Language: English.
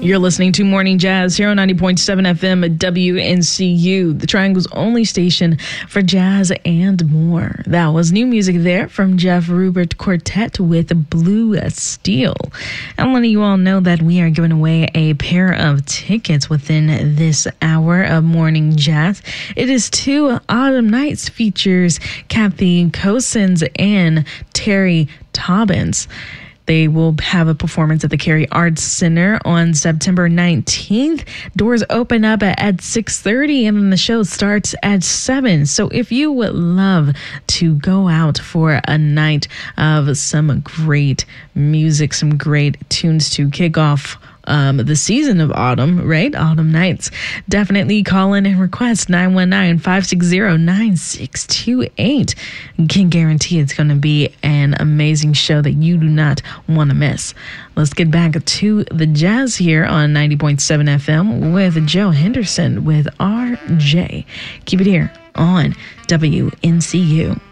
You're listening to Morning Jazz here on 90.7 FM at WNCU, the Triangle's only station for jazz and more. That was new music there from Jeff Rubert Quartet with Blue Steel. I'm letting you all know that we are giving away a pair of tickets within this hour of Morning Jazz. It is to Autumn Nights, features Kathy Cosens and Terry Tobbins. They will have a performance at the Cary Arts Center on September 19th. Doors open up at 6:30 and then the show starts at 7. So if you would love to go out for a night of some great music, some great tunes to kick off the season of autumn, right? Autumn Nights. Definitely call in and request 919-560-9628. Can guarantee it's going to be an amazing show that you do not want to miss. Let's get back to the jazz here on 90.7 FM with Joe Henderson with RJ. Keep it here on WNCU.